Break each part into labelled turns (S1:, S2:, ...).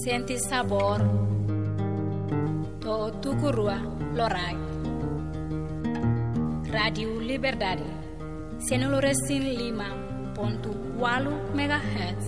S1: Senti sabor to tukurua lorai. Radio Liberdade 105.8 MHz.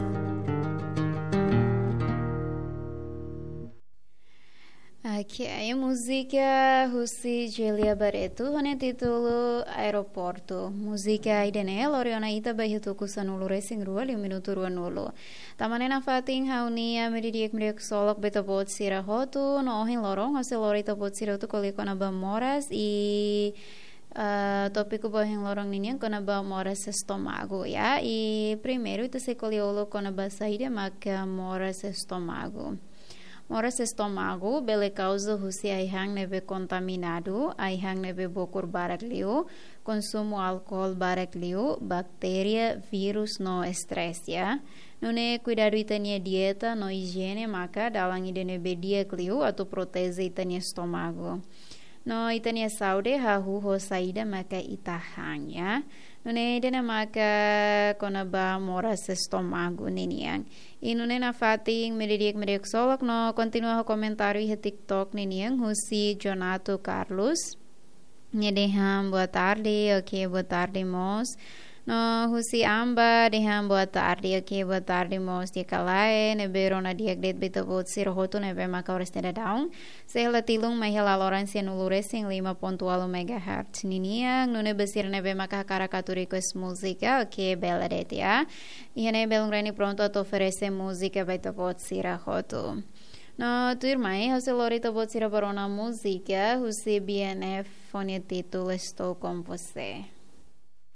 S2: Aqui a música Russi Gelia Barreto, hone título Aeroporto. Música idene Loriona ita bahitu kusanulu racing rua 5 minuto rua nulo. Tamanena fating haunia meridiek solok betobot sira hotu no ohin lorong hase lorita bot sira tu kolikona bamoras e tópico bohin lorong ninian kona ba moras estômago ya. E primeiro ita se coliolo kona ba saída maca moras estômago. Moras estômago, bele causa husi aihang neve contaminado, aihang neve bokur barak liu, consumo álcool barak liu, bactéria, vírus no estresse ya. Nune cuidado itania dieta no higiene maka dalang idene bedia liu atau protese itania estômago. No itania saúde hahu ho saída maka itahang ya. Nune idene maka konaba moras estômago niniang. E nune na fating mediek solok no continua ho comentário e TikTok niniang husi Jonato Carlos. Nyedeham boa tarde, ok, boa tarde mos. No husi amba deham boa tarde, ok, boa tarde mos dia kalae nebero na diak det beta bot siro hoto nebe maka ores teda daun. Sehla tilung mahela loransia nulure sing 5.8 MHz niniang nune besir nebe maka caracaturiko es música, ok, bela det ya. E ne belung reni pronto a oferece música beta bot sira hoto. No, tu irmã, você lorita bot sira para uma música, você BNF, fone título Estou com você.